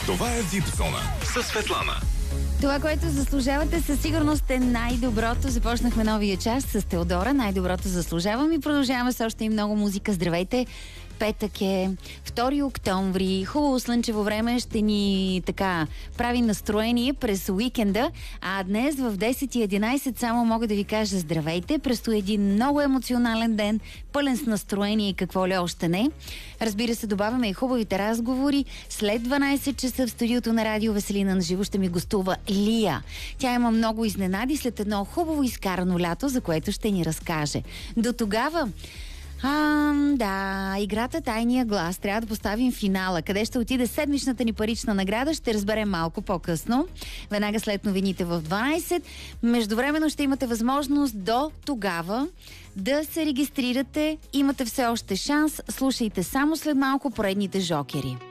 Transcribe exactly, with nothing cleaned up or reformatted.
Това е Вип зона със Светлана. Това, което заслужавате, със сигурност е най-доброто. Започнахме новия час с Теодора. Най-доброто заслужавам и продължаваме с още и много музика. Здравейте! Петък е, втори октомври, хубаво слънчево време ще ни така прави настроение през уикенда, а днес в десет и единайсет само мога да ви кажа здравейте, предстои един много емоционален ден, пълен с настроение и какво ли още не. Разбира се, добавяме и хубавите разговори. След дванайсет часа в студиото на Радио Веселина на живо ще ми гостува Лия. Тя има много изненади след едно хубаво изкарано лято, за което ще ни разкаже. До тогава А, да, играта Тайния глас. Трябва да поставим финала. Къде ще отиде седмичната ни парична награда, ще разберем малко по-късно. Веднага след новините в дванайсет. Междувременно ще имате възможност до тогава да се регистрирате. Имате все още шанс. Слушайте само след малко поредните жокери.